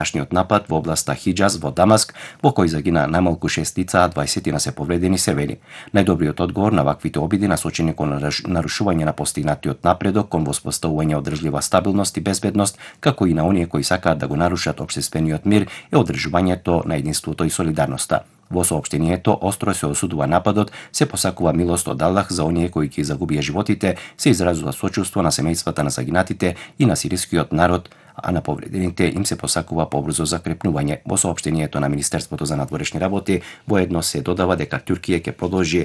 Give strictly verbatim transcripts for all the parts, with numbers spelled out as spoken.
Вчерашниот напад во областа Хиџаз во Дамаск, во кој загина најмалку шест лица, а дваесет се повредени, се вели. Најдобриот одговор на ваквите обиди насочени кон нарушување на постигнатиот напредок кон воспоставување одржлива стабилност и безбедност, како и на оние кои сакаат да го нарушат општествениот мир и одржувањето на единството и солидарноста. Во соопштението остро се осудува нападот, се посакува милост од Аллах за оние кои ќе загубија животите, се изразува сочувство на семејствата на загинатите и на сирискиот народ, а на повредените им се посакува побрзо закрепнување. Во соопштението на Министерството за надворешни работи воедно се додава дека Туркија ќе продолжи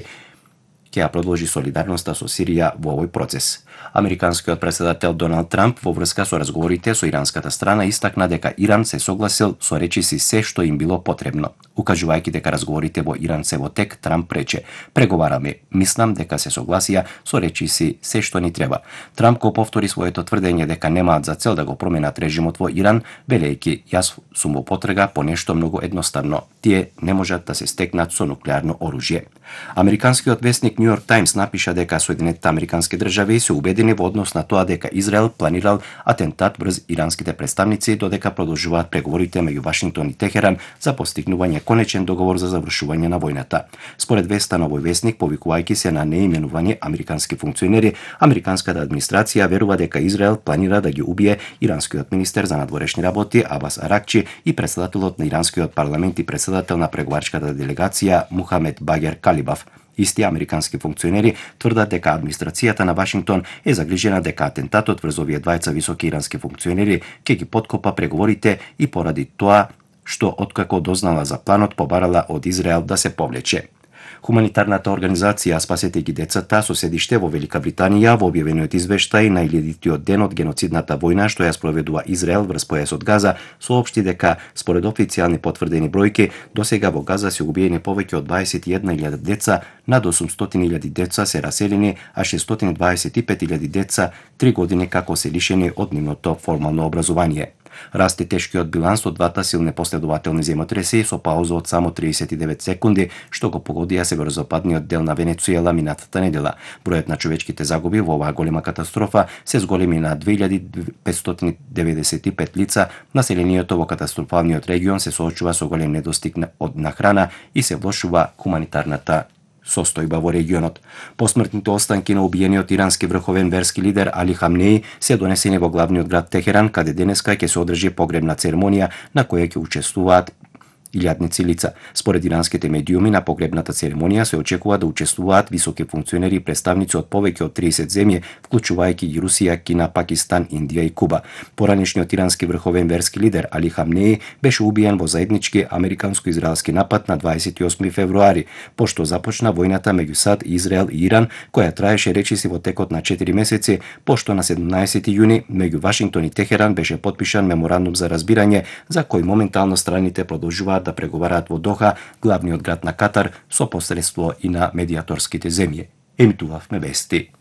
ќе ја продолжи солидарноста со Сирија во овој процес. Американскиот председател Доналд Трамп во врска со разговорите со иранската страна истакна дека Иран се согласил со речиси се што им било потребно. Укажувајќи дека разговорите во Иран се во тек, Трамп рече: "Преговараме, мислам дека се согласија со речиси се што ни треба." Трамп го повтори своето тврдење дека немаат за цел да го променат режимот во Иран, велејќи: "Јас сум во потрага по нешто многу едноставно. Тие не можат да се стекнат со нуклеарно оружје." Американскиот весник Нью Йорк Таймс напиша дека Соединетите американски држави се убедени во однос на тоа дека Израел планирал атентат врз иранските представници, додека продолжуваат преговорите меѓу Вашингтон и Техеран за постигнување конечен договор за завршување на војната. Според веста на овој весник, повикувајќи се на неименувани американски функционери, американската администрација верува дека Израел планира да ги убие иранскиот министер за надворешни работи Абас Аракчи и председателот на иранскиот парламент и председател на преговарачката делегација Мухамед Багер Калибаф. Исти американски функционери тврдат дека администрацијата на Вашингтон е загрижена дека атентатот врз овие двајца високи ирански функционери ќе ги поткопа преговорите и поради тоа што откако дознала за планот побарала од Израел да се повлече. Хуманитарната организација Спасете ги децата со седиште во Велика Британија во објавениот извештај на илјадитиот ден од геноцидната војна што ја спроведува Израел врз појасот Газа соопшти дека според официјални потврдени бројки досега во Газа се убиени повеќе од дваесет и една илјада деца, над осумстотини илјади деца се раселени, а шестстотини дваесет и пет илјади деца три години како се лишени од нивното формално образование. Расте тешкиот биланс од двата силни последователни земјотреси со пауза од само триесет и девет секунди, што го погодија северозападниот дел на Венецуела минатата недела. Бројот на човечките загуби во оваа голема катастрофа се зголеми на две илјади петстотини деведесет и пет лица. Населението во катастрофалниот регион се соочува со голем недостиг на храна и се влошува хуманитарната состојба во регионот. Посмртните останки на убиениот ирански врховен верски лидер Али Хамнеи се донесени во главниот град Техеран, каде денеска ќе се одржи погребна церемонија на која ќе учествуваат илјадници лица. Според иранските медиуми, на погребната церемонија се очекува да учествуваат високи функционери и представници од повеќе од триесет земји, вклучувајќи и Русија, Кина, Пакистан, Индија и Куба. Поранешниот ирански врховен верски лидер Али Хамнеи беше убиен во заеднички американско-израелски напад на дваесет и осми февруари, пошто започна војната меѓу САД, Израел и Иран, која траеше речиси во текот на четири месеци, пошто на седумнаесети јуни меѓу Вашингтон и Техеран беше потпишан меморандум за разбирање за кој моментално страните продолжуваат да преговараат во Доха, главниот град на Катар, со посредство и на медиаторските земји. Емитувавме вести.